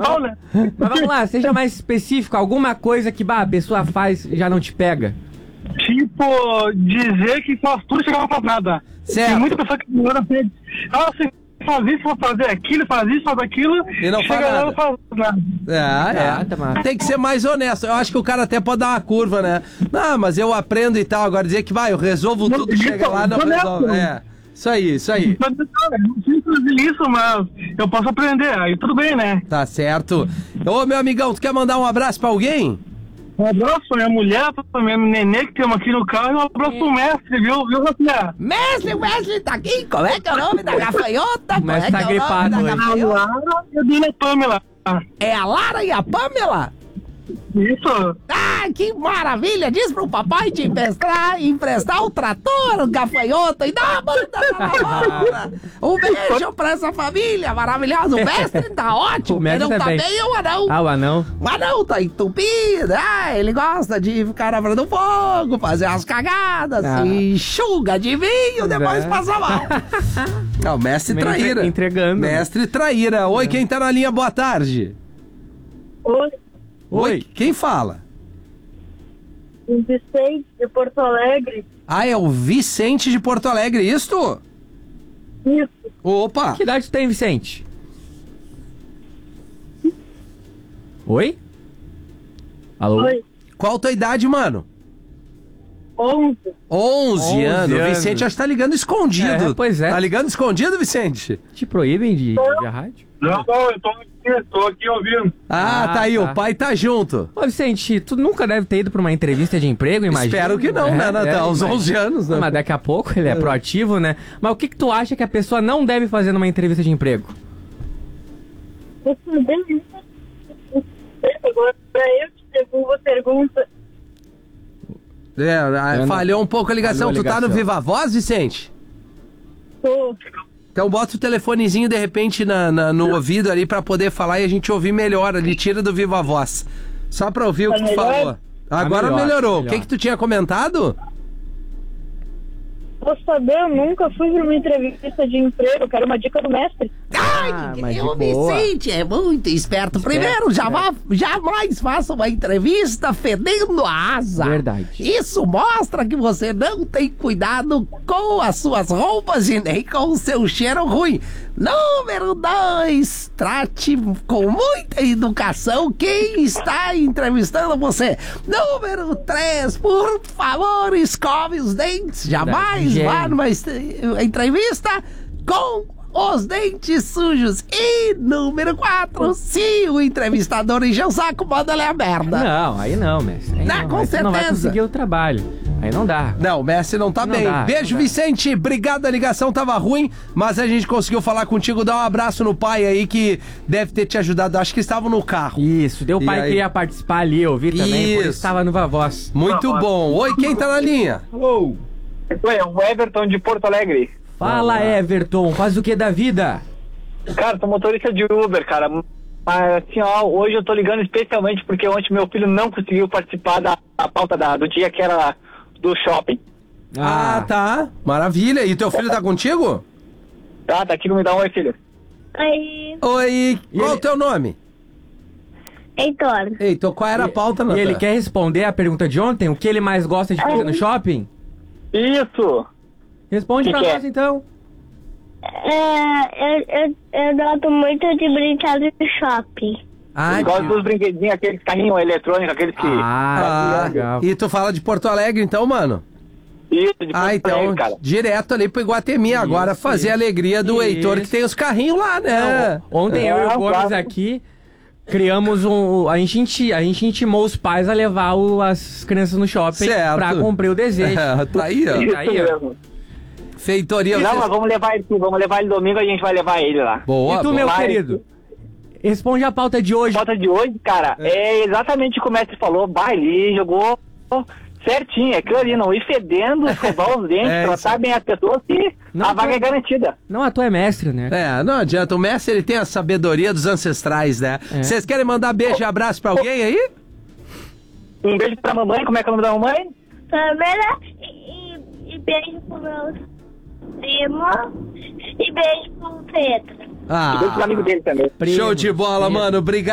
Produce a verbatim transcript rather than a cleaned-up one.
igual, né? Mas vamos lá, seja mais específico. Alguma coisa que bah, a pessoa faz e já não te pega. Tipo, dizer que faz tudo e chegar não faz nada. Certo. Tem muita pessoa que não fez. Ah, você faz isso, faz fazer aquilo, faz isso, faz aquilo. E não faz chega lá, nada. não faz nada. É, é. Ah, tá, mas- Tem que ser mais honesto. Eu acho que o cara até pode dar uma curva, né? Não, mas eu aprendo e tal. Agora dizer que vai, eu resolvo Não, tudo, isso, chega lá, não honesto. resolve. É. Isso aí, isso aí. Mas, cara, eu não sei fazer isso, mas eu posso aprender. Aí tudo bem, né? Tá certo. Ô, meu amigão, tu quer mandar um abraço pra alguém? Um abraço pra minha mulher, pra minha nenê que temos aqui no carro, e um abraço pro mestre, viu, viu, Rafinha? Mestre, o Wesley tá aqui? Como é que é o nome da gafanhota? O mestre Como é tá que é o nome gripado da hoje. A gafanhota? Lara e a dona Pamela. É a Lara e a Pamela? Isso. Ah, que maravilha! Diz pro papai te emprestar, emprestar o trator, o gafanhoto e dá uma banda na lavoura. Um beijo pra essa família maravilhosa. O mestre tá ótimo. O mestre Ele não tá tá bem. bem, o anão. Ah, o anão. O anão tá entupido. Ah, ele gosta de ficar na frente do fogo, fazer as cagadas, Ah. se enxuga de vinho, depois É. passa mal. Ah, o mestre Entre- traíra. entregando. Mestre traíra. Oi, quem tá na linha? Boa tarde. Oi, Oi. Quem fala? o Vicente de Porto Alegre. Ah, é o Vicente de Porto Alegre, isto? Isso, Opa! Que idade tu tem, Vicente? Oi? Alô? oi, Qual a tua idade, mano? onze. onze onze anos. O anos. Vicente acho que tá ligando escondido. É, pois é. Tá ligando escondido, Vicente? Te proíbem de, de via rádio? Não, não, eu tô aqui, tô aqui ouvindo. Ah, Ah, tá aí, tá. o pai tá junto. Ô, Vicente, tu nunca deve ter ido pra uma entrevista de emprego, imagina? Espero que não, né, Natal? Aos imagina. onze anos, né? Mas daqui a pouco ele é proativo, né? Mas o que que tu acha que a pessoa não deve fazer numa entrevista de emprego? Eu também não sei, agora eu te devolvo a pergunta. É, ah, Eu não- falhou um pouco a ligação. Falhou a Tu tá no ligação. Viva Voz, Vicente? Tô. Então bota o telefonezinho de repente na, na- no ouvido ali pra poder falar e a gente ouvir melhor ali. Tira do Viva Voz. Só pra ouvir o Tá que tu melhor? falou. Agora melhor, melhorou. melhor. O que que tu tinha comentado? Posso saber, eu nunca fui pra uma entrevista de emprego, quero uma dica do mestre. Ai, Ah, mas de o boa. Vicente é muito esperto. Primeiro, já vá- jamais faça uma entrevista fedendo a asa. Verdade. Isso mostra que você não tem cuidado com as suas roupas e nem com o seu cheiro ruim. Número dois, trate com muita educação quem está entrevistando você. Número três, por favor, escove os dentes. Jamais Higiene. vá numa est- entrevista com os dentes sujos. E número quatro, se o entrevistador encher o saco, manda ele a merda. Não, aí não, mestre. Aí Dá, não, com aí tu não vai certeza. conseguir o trabalho. Aí não dá. Não, o Messi não tá Não bem. dá, Beijo, não dá. Vicente. Obrigado, a ligação tava ruim, mas a gente conseguiu falar contigo. Dá um abraço no pai aí que deve ter te ajudado. Acho que estavam no carro. Isso, deu E pai aí? que ia participar ali, eu vi também, por Isso. isso estava no Vavoz. Muito bom. Oi, quem tá na linha? Oi, é o Everton de Porto Alegre. Fala, Everton, faz o que da vida? Cara, sou motorista de Uber, cara. Mas assim, ó, hoje eu tô ligando especialmente porque ontem meu filho não conseguiu participar da, da pauta da, do dia que era do shopping. Ah, tá. Maravilha. E teu filho tá contigo? Tá, tá aqui, me dá um oi, filho. Aí, Oi. Qual ele- o teu nome? Heitor, Eita, qual era a pauta, E Natan? ele quer responder a pergunta de ontem? O que ele mais gosta de fazer no shopping? Isso! Responde Que pra que é? nós, então. é, eu, eu, eu gosto muito de brincar no shopping. Ah, Gosto que- dos brinquedinhos, aqueles carrinhos eletrônicos, aqueles que... Ah, Ah, legal. e tu fala de Porto Alegre, então, mano? Isso, de Ah, Porto então, Alegre, cara. direto ali pro Iguatemi agora, Isso, fazer a isso. alegria do Isso. Heitor, que tem os carrinhos lá, né? Ontem eu e o Não, Gomes claro. aqui criamos um. A gente, inti- a gente intimou os pais a levar o- as crianças no shopping Certo. pra cumprir o desejo. É, tá aí, ó. Isso Aí, ó. mesmo. Feitoria. Não, vocês- mas vamos levar ele, sim, vamos levar ele domingo, a gente vai levar ele lá. Boa, E tu, boa. meu Vai. querido? Responde a pauta de hoje. A pauta de hoje, cara, é, exatamente como o mestre falou, baile, jogou certinho, é aquilo ali, não ir fedendo, escovar os dentes, É, tratar bem as pessoas e Não, a vaga tô- é garantida. Não, a tua é mestre, né? É, não adianta. O Messi, ele tem a sabedoria dos ancestrais, né? É. Vocês querem mandar beijo e abraço pra alguém aí? Um beijo pra mamãe, como é que é o nome da mamãe? Pamela, e, e beijo pro meu primo, e beijo pro Pedro. E beijo pro Ah, amigo dele também. show de bola, mano. Obrigado.